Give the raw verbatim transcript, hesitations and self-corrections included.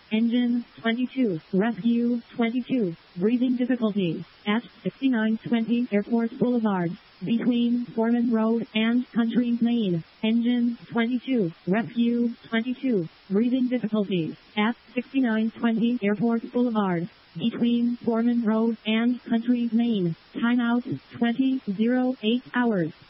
Engine twenty-two. Rescue twenty-two. Breathing difficulties at sixty-nine twenty Airport Boulevard, between Foreman Road and Country Lane. Engine twenty-two. Rescue twenty-two. Breathing difficulties at sixty-nine twenty Airport Boulevard, between Foreman Road and Country Lane. Timeout twenty oh eight hours.